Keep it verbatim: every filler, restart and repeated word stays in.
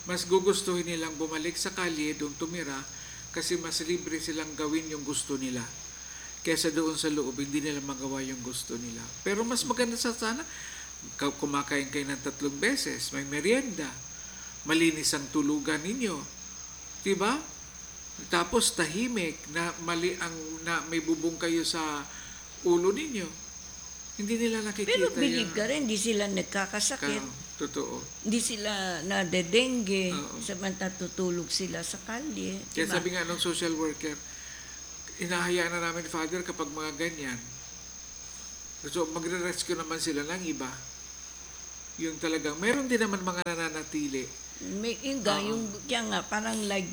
mas gugustuhin nilang bumalik sa kalye, doon tumira, kasi mas libre silang gawin yung gusto nila. Kesa doon sa loob, hindi nila magawa yung gusto nila. Pero mas maganda sa sana, kumakain kayo ng tatlong beses, may merienda, malinis ang tulugan ninyo. Diba? Tapos tahimik, na mali ang na may bubong kayo sa ulo ninyo. Hindi nila nakikita. Pero believe ka rin, hindi sila nagkakasakit. Ka, totoo. Hindi sila nadedengge. Oo. Samantala tutulog sila sa kalye. Kaya Diba? sabi nga ng social worker, inahayaan na namin, Father, kapag mga ganyan, so magre-rescue naman sila ng iba. Yung talagang, meron din naman mga nananatili. May, yung, yung, kaya nga, parang like